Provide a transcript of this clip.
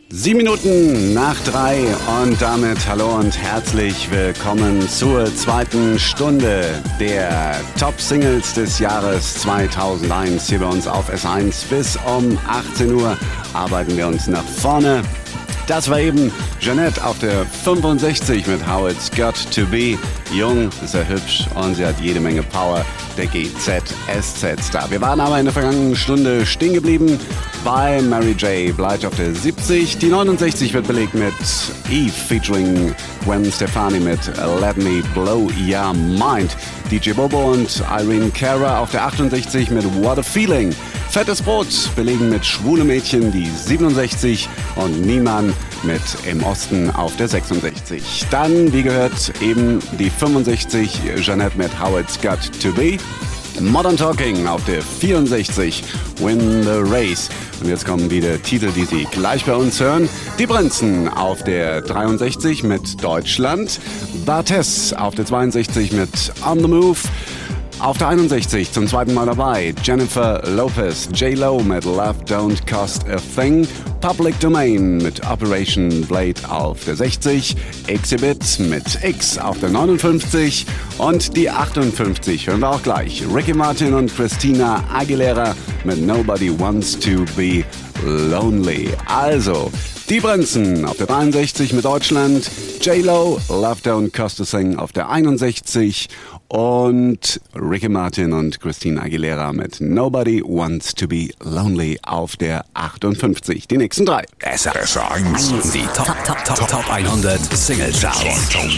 7 Minuten nach 3 und damit hallo und herzlich willkommen zur zweiten Stunde der Top-Singles des Jahres 2001 hier bei uns auf S1. Bis um 18 Uhr arbeiten wir uns nach vorne. Das war eben Jeanette auf der 65 mit How It's Got To Be. Jung, sehr hübsch und sie hat jede Menge Power. Der GZSZ-Star. Wir waren aber in der vergangenen Stunde stehen geblieben bei Mary J. Blige auf der 70. Die 69 wird belegt mit Eve featuring Gwen Stefani mit Let Me Blow Your Mind. DJ Bobo und Irene Cara auf der 68 mit What a Feeling. Fettes Brot belegen mit Schwule Mädchen die 67 und Niemann mit Im Osten auf der 66. Dann, wie gehört, eben die 65, Jeanette mit How It's Got To Be. Modern Talking auf der 64, Win the Race. Und jetzt kommen wieder Titel, die Sie gleich bei uns hören. Die Prinzen auf der 63 mit Deutschland. Barthes auf der 62 mit On the Move. Auf der 61 zum zweiten Mal dabei Jennifer Lopez, J-Lo mit Love Don't Cost a Thing, Public Domain mit Operation Blade auf der 60, Exhibit mit X auf der 59 und die 58 hören wir auch gleich. Ricky Martin und Christina Aguilera mit Nobody Wants to Be Lonely. Also, die Prinzen auf der 63 mit Deutschland, J-Lo, Love Don't Cost a Thing auf der 61 und Ricky Martin und Christina Aguilera mit Nobody Wants to Be Lonely auf der 58. Die nächsten drei. SR1, die Top 100 Single Charts.